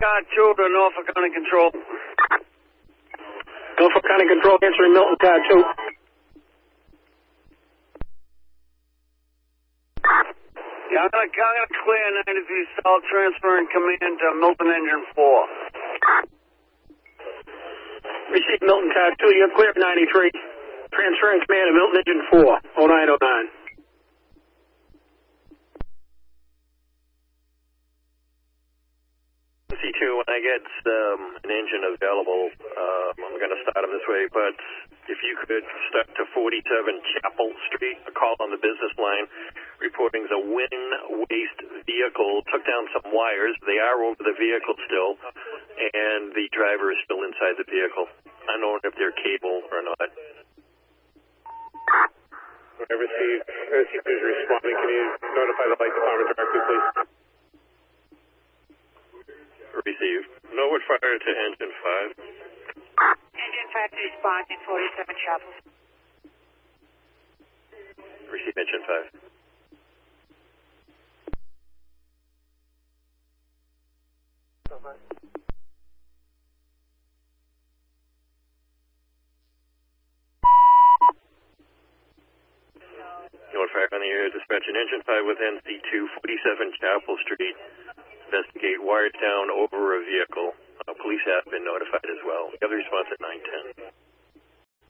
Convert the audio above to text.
Car 2 to Norfolk County Control. Norfolk County Control answering Milton Car 2. Yeah, I'm gonna clear 93 South, transferring command to Milton Engine 4. Receive Milton Car 2, you're clear 93. Transferring command to Milton Engine 4, 0909. C2, when I get an engine available, I'm going to start them this way, but if you could start to 47 Chapel Street, a call on the business line, reporting the Win Waste vehicle took down some wires. They are over the vehicle still, and the driver is still inside the vehicle. Unknown if they're cable or not. When I receive is responding, can you notify the light department directly, please? Received. Norwood Fire to Engine 5. Engine 5 to respond in 47 Chapel. Receive Engine 5. Norwood Fire on the air, dispatching Engine 5 with NC2, 47 Chapel Street. Investigate wires down over a vehicle. Police have been notified as well. The other response at 910.